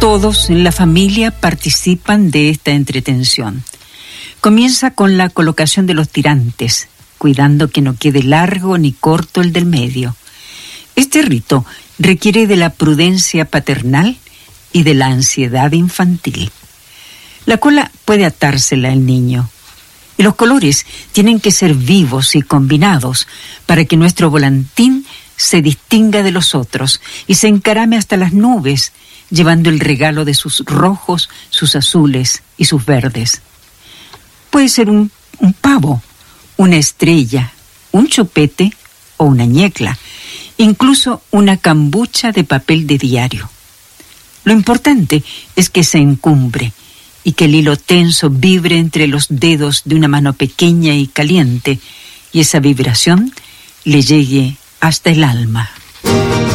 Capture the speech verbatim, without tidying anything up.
Todos en la familia participan de esta entretención. Comienza con la colocación de los tirantes, cuidando que no quede largo ni corto el del medio. Este rito requiere de la prudencia paternal y de la ansiedad infantil. La cola puede atársela el niño, y los colores tienen que ser vivos y combinados para que nuestro volantín se distinga de los otros y se encarame hasta las nubes, llevando el regalo de sus rojos, sus azules y sus verdes. Puede ser un, un pavo, una estrella, un chupete o una ñecla, incluso una cambucha de papel de diario. Lo importante es que se encumbre y que el hilo tenso vibre entre los dedos de una mano pequeña y caliente, y esa vibración le llegue hasta el alma.